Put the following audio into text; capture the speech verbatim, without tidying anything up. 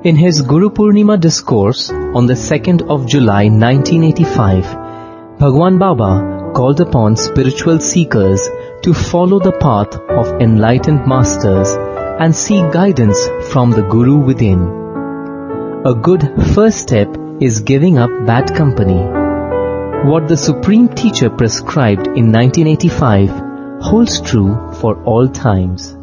In his Guru Purnima discourse on the second of July nineteen eighty-five, Bhagwan Baba called upon spiritual seekers to follow the path of enlightened masters and seek guidance from the Guru within. A good first step is giving up bad company. What the Supreme Teacher prescribed in nineteen eighty-five holds true for all times.